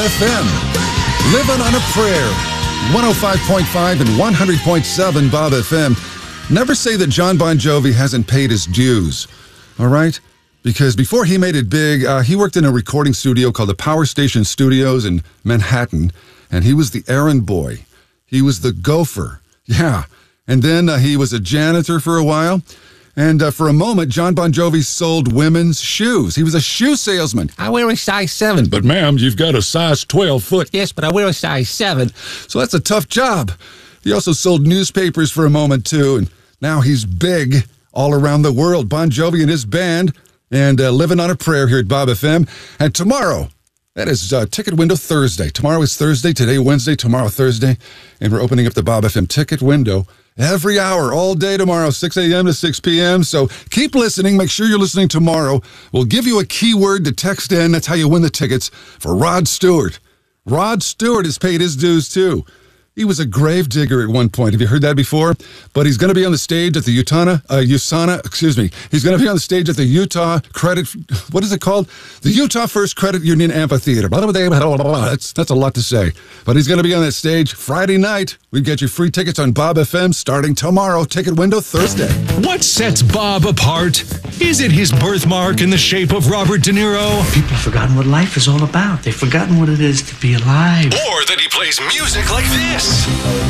FM. Living on a Prayer. 105.5 and 100.7 Bob FM. Never say that John Bon Jovi hasn't paid his dues. All right? Because before he made it big, he worked in a recording studio called the Power Station Studios in Manhattan, and he was the errand boy. He was the gopher. Yeah. And then he was a janitor for a while. And for a moment, John Bon Jovi sold women's shoes. He was a shoe salesman. I wear a size 7. But, ma'am, you've got a size 12 foot. Yes, but I wear a size 7. So that's a tough job. He also sold newspapers for a moment, too. And now he's big all around the world. Bon Jovi and his band. And Living on a Prayer here at Bob FM. And tomorrow, that is Ticket Window Thursday. Tomorrow is Thursday, today Wednesday, tomorrow Thursday. And we're opening up the Bob FM ticket window every hour, all day tomorrow, 6 a.m. to 6 p.m. So keep listening. Make sure you're listening tomorrow. We'll give you a keyword to text in. That's how you win the tickets for Rod Stewart. Rod Stewart has paid his dues, too. He was a grave digger at one point. Have you heard that before? But he's going to be on the stage at the He's going to be on the stage at the Utah Credit, what is it called? The Utah First Credit Union Amphitheater. That's a lot to say. But he's going to be on that stage Friday night. We get you free tickets on Bob FM starting tomorrow. Ticket window Thursday. What sets Bob apart? Is it his birthmark in the shape of Robert De Niro? People have forgotten what life is all about. They've forgotten what it is to be alive. Or that he plays music like this?